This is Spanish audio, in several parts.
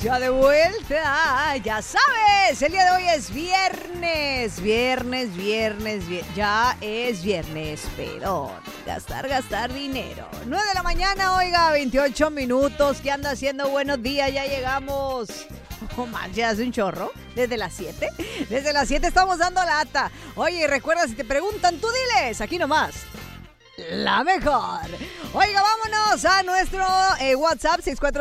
Ya de vuelta, ya sabes, el día de hoy es viernes, ya es viernes, pero gastar dinero. 9 de la mañana, oiga, 28 minutos, ¿qué anda haciendo? Buenos días, ya llegamos. Oh, man, ya hace un chorro, desde las 7. Desde las 7 estamos dando lata. Oye, recuerda, si te preguntan, tú diles, aquí nomás. La mejor. Oiga, vámonos a nuestro WhatsApp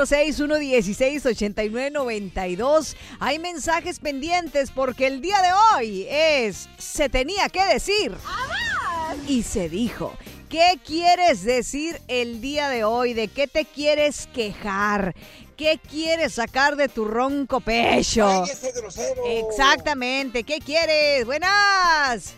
646-116-8992. Hay mensajes pendientes porque el día de hoy se tenía que decir. Y se dijo. ¿Qué quieres decir el día de hoy? ¿De qué te quieres quejar? ¿Qué quieres sacar de tu ronco pecho? ¡Ay, ese grosero! Exactamente. ¿Qué quieres? Buenas.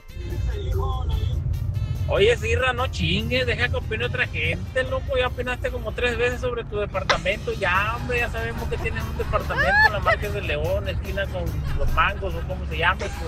Oye, Sirra, no chingues, deja que opine otra gente, loco. Ya opinaste como 3 veces sobre tu departamento. Ya, hombre, ya sabemos que tienes un departamento en la Márquez de León, esquina con los mangos o como se llame, pues.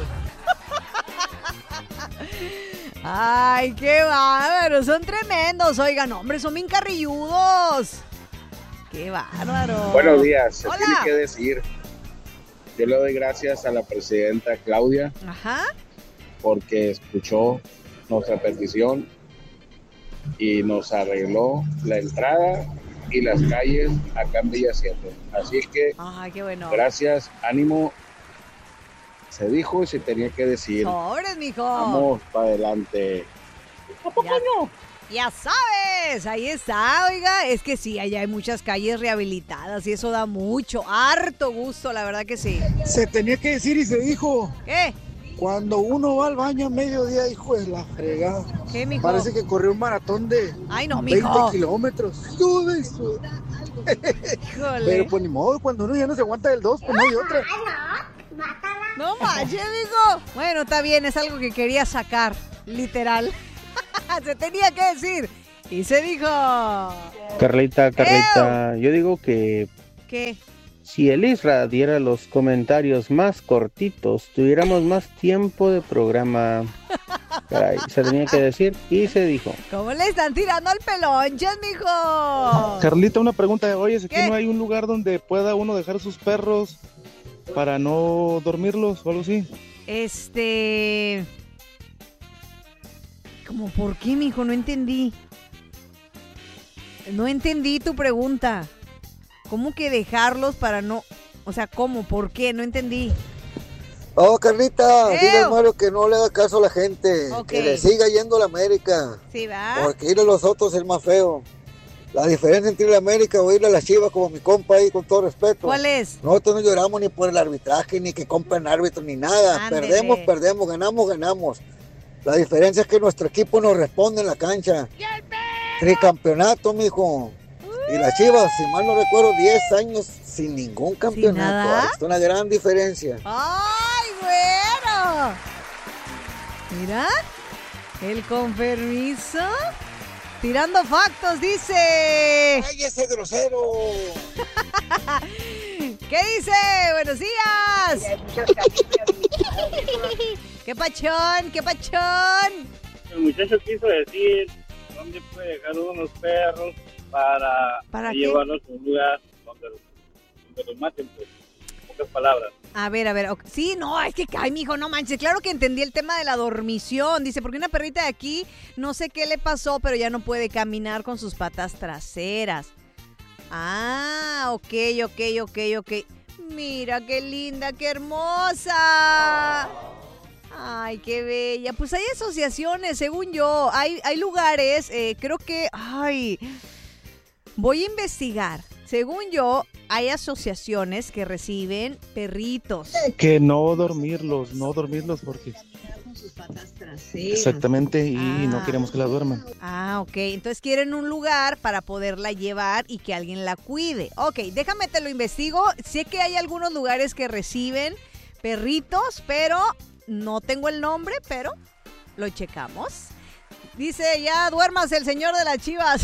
Ay, qué bárbaro, son tremendos. Oigan, hombre, son bien carrilludos. Qué bárbaro. Buenos días, se Hola. tiene que decir. Yo le doy gracias a la presidenta Claudia. Ajá. Porque escuchó nuestra petición y nos arregló la entrada y las calles acá en Villa 7. Así que, Ay, qué bueno. gracias, ánimo. Se dijo y se tenía que decir. Sobres, mijo. Vamos para adelante. ¿A poco no? Ya sabes, ahí está, oiga. Es que sí, allá hay muchas calles rehabilitadas y eso da harto gusto, la verdad que sí. Se tenía que decir y se dijo. ¿Qué? Cuando uno va al baño a mediodía, hijo de la fregada. ¿Qué, mijo? Parece que corrió un maratón de Ay, no, 20 mijo. kilómetros. Sube. Híjole. Pero pues ni modo, cuando uno ya no se aguanta del 2, pues no hay otra. No manches, mijo. Bueno, está bien, es algo que quería sacar, literal. Se tenía que decir. Y se dijo. Carlita, yo digo que ¿Qué? si el Isra diera los comentarios más cortitos, tuviéramos más tiempo de programa. Caray, se tenía que decir y se dijo. ¿Cómo le están tirando al pelonches, mijo? Carlita, una pregunta. Oye, ¿aquí ¿Qué? no hay un lugar donde pueda uno dejar sus perros para no dormirlos o algo así? ¿Cómo por qué, mijo? No entendí. No entendí tu pregunta. ¿Cómo que dejarlos para no...? O sea, ¿cómo? ¿Por qué? No entendí. Oh, Carlita, Eo. dile al Mario que no le haga caso a la gente. Ok. Que le siga yendo a la América. ¿Sí va? Porque ir a los otros es más feo. La diferencia entre ir a la América o ir a las Chivas, como mi compa ahí, con todo respeto. ¿Cuál es? Nosotros no lloramos ni por el arbitraje, ni que compren árbitros, ni nada. Ándele. Perdemos, ganamos. La diferencia es que nuestro equipo nos responde en la cancha. Tricampeonato, mijo. Y las Chivas, si mal no recuerdo, 10 años sin ningún campeonato. nada? Es una gran diferencia. ¡Ay, bueno! Mira, el con permiso. Tirando factos, dice. ¡Ay, ese grosero! ¿Qué dice? ¡Buenos días! ¡Qué pachón! El muchacho quiso decir dónde puede dejar unos perros ¿Para qué? llevarlos a un lugar donde los maten, pues, en pocas palabras. A ver. Sí, no, es que, ay, mijo, no manches. Claro que entendí el tema de la dormición. Dice, porque una perrita de aquí, no sé qué le pasó, pero ya no puede caminar con sus patas traseras. Ah, ok. Mira, qué linda, qué hermosa. Ay, qué bella. Pues hay asociaciones, según yo. Hay lugares, creo que... Ay, voy a investigar. Según yo, hay asociaciones que reciben perritos. Que no dormirlos porque... Exactamente, y no queremos que la duerman. Ah, ok. Entonces quieren un lugar para poderla llevar y que alguien la cuide. Ok, déjame te lo investigo. Sé que hay algunos lugares que reciben perritos, pero no tengo el nombre, pero lo checamos. Dice, ya duermas el señor de las Chivas.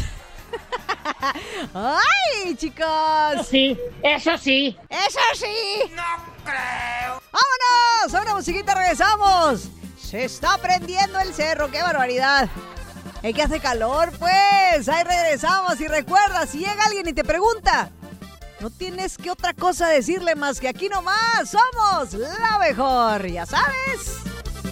¡Ay, chicos! Sí, eso sí. ¡Eso sí! ¡No creo! ¡Vámonos! A una musiquita regresamos. Se está prendiendo el cerro, qué barbaridad. Es que hace calor, pues. Ahí regresamos y recuerda, si llega alguien y te pregunta, No tienes que otra cosa decirle más que aquí nomás somos la mejor, ya sabes.